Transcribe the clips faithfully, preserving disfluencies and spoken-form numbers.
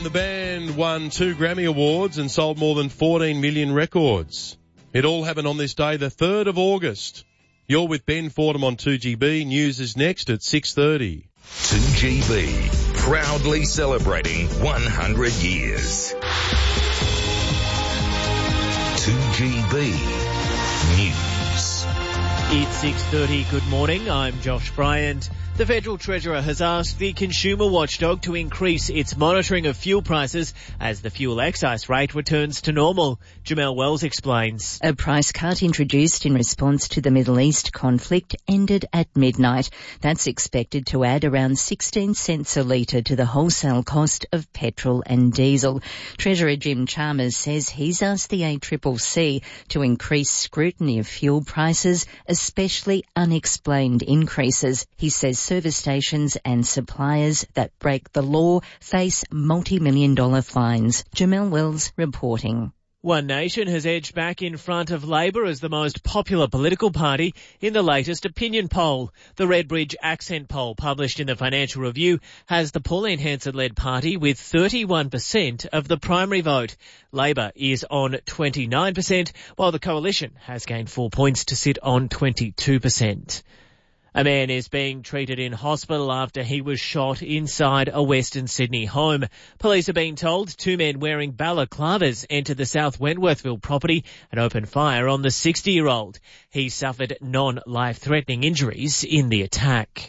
the band won two Grammy Awards and sold more than fourteen million records. It all happened on this day, the third of August. You're with Ben Fordham on two G B. News is next at six thirty. two G B, proudly celebrating one hundred years. two G B News. It's six thirty. Good morning. I'm Josh Bryant. The Federal Treasurer has asked the Consumer Watchdog to increase its monitoring of fuel prices as the fuel excise rate returns to normal. Jamelle Wells explains. A price cut introduced in response to the Middle East conflict ended at midnight. That's expected to add around sixteen cents a litre to the wholesale cost of petrol and diesel. Treasurer Jim Chalmers says he's asked the A C C C to increase scrutiny of fuel prices, especially unexplained increases. He says service stations and suppliers that break the law face multi-million dollar fines. Jamelle Wells reporting. One Nation has edged back in front of Labor as the most popular political party in the latest opinion poll. The Redbridge Accent poll published in the Financial Review has the Pauline Hanson-led party with thirty-one percent of the primary vote. Labor is on twenty-nine percent, while the Coalition has gained four points to sit on twenty-two percent. A man is being treated in hospital after he was shot inside a Western Sydney home. Police are being told two men wearing balaclavas entered the South Wentworthville property and opened fire on the sixty-year-old. He suffered non-life-threatening injuries in the attack.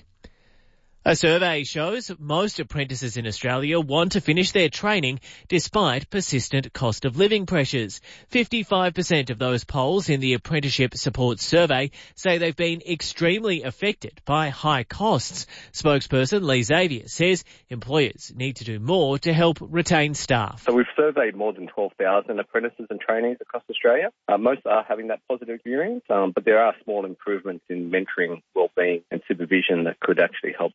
A survey shows most apprentices in Australia want to finish their training despite persistent cost of living pressures. fifty-five percent of those polled in the Apprenticeship Support Survey say they've been extremely affected by high costs. Spokesperson Lee Xavier says employers need to do more to help retain staff. So we've surveyed more than twelve thousand apprentices and trainees across Australia. Uh, most are having that positive experience, um, but there are small improvements in mentoring, wellbeing and supervision that could actually help.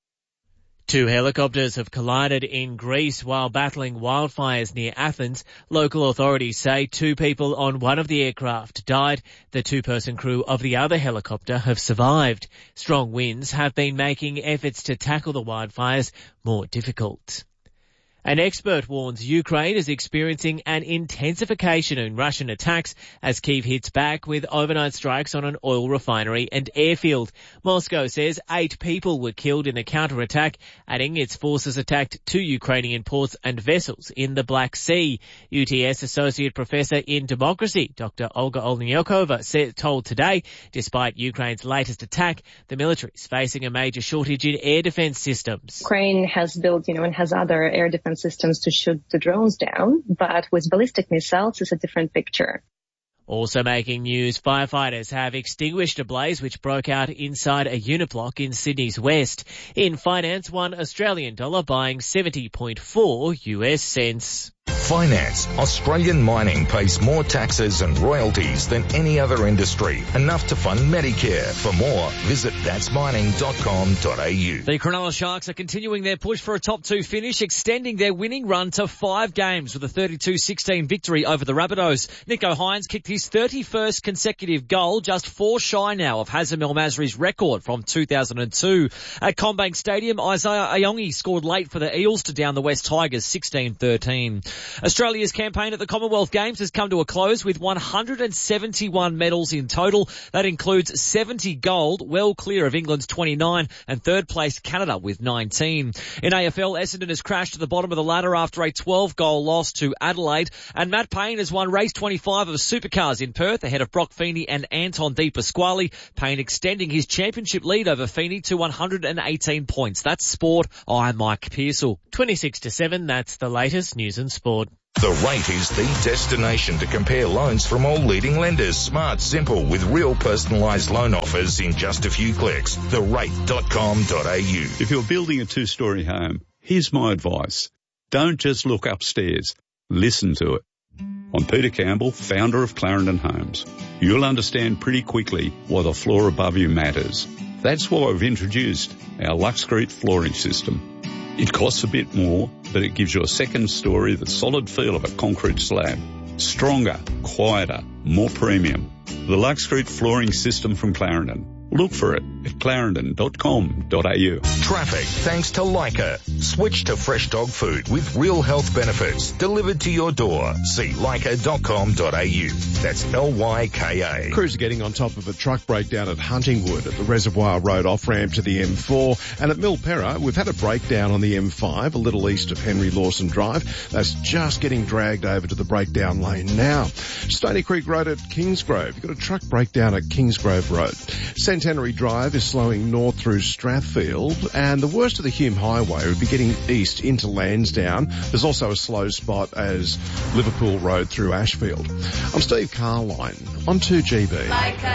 Two helicopters have collided in Greece while battling wildfires near Athens. Local authorities say two people on one of the aircraft died. The two-person crew of the other helicopter have survived. Strong winds have been making efforts to tackle the wildfires more difficult. An expert warns Ukraine is experiencing an intensification in Russian attacks as Kyiv hits back with overnight strikes on an oil refinery and airfield. Moscow says eight people were killed in the counterattack, adding its forces attacked two Ukrainian ports and vessels in the Black Sea. U T S Associate Professor in Democracy, Doctor Olga Olniakova, said, told Today, despite Ukraine's latest attack, the military is facing a major shortage in air defense systems. Ukraine has built, you know, and has other air defense systems to shoot the drones down, but with ballistic missiles it's a different picture. Also making news, firefighters have extinguished a blaze which broke out inside a unit block in Sydney's west. In finance, one Australian dollar buying seventy point four U S cents. Finance. Australian mining pays more taxes and royalties than any other industry. Enough to fund Medicare. For more, visit that's mining dot com dot a u. The Cronulla Sharks are continuing their push for a top two finish, extending their winning run to five games with a thirty-two sixteen victory over the Rabbitohs. Nico Hines kicked his thirty-first consecutive goal, just four shy now of Hazem El Masri's record from two thousand two. At CommBank Stadium, Isaiah Ayongi scored late for the Eels to down the West Tigers sixteen thirteen. Australia's campaign at the Commonwealth Games has come to a close with one hundred seventy-one medals in total. That includes seventy gold, well clear of England's twenty-nine, and third place Canada with nineteen. In A F L, Essendon has crashed to the bottom of the ladder after a twelve goal loss to Adelaide, and Matt Payne has won race twenty-five of Supercars in Perth ahead of Brock Feeney and Anton De Pasquale. Payne extending his championship lead over Feeney to one hundred eighteen points. That's sport. I'm Mike Pearsall. twenty-six to seven, that's the latest news and sport. The Rate is the destination to compare loans from all leading lenders. Smart, simple, with real personalised loan offers in just a few clicks. the rate dot com dot a u. If you're building a two-storey home, here's my advice. Don't just look upstairs. Listen to it. I'm Peter Campbell, founder of Clarendon Homes. You'll understand pretty quickly why the floor above you matters. That's why we've introduced our Luxcrete flooring system. It costs a bit more, but it gives you a second story, the solid feel of a concrete slab. Stronger, quieter, more premium. The Luxcrete flooring system from Clarendon. Look for it at clarendon dot com dot a u. Traffic thanks to Leica. Switch to fresh dog food with real health benefits delivered to your door. See leica dot com dot a u. That's L Y K A. Crews are getting on top of a truck breakdown at Huntingwood at the Reservoir Road off-ramp to the M four. And at Milperra, we've had a breakdown on the M five, a little east of Henry Lawson Drive. That's just getting dragged over to the breakdown lane now. Stony Creek Road at Kingsgrove. You've got a truck breakdown at Kingsgrove Road. Centenary Drive is slowing north through Strathfield, and the worst of the Hume Highway would be getting east into Lansdowne. There's also a slow spot as Liverpool Road through Ashfield. I'm Steve Carline on two G B.